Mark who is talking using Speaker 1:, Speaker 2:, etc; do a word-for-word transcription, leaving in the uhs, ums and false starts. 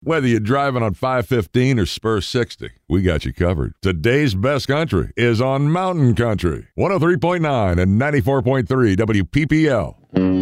Speaker 1: Whether you're driving on five fifteen or Spur sixty, we got you covered. Today's best country is on Mountain Country. one oh three point nine and ninety-four point three W P P L.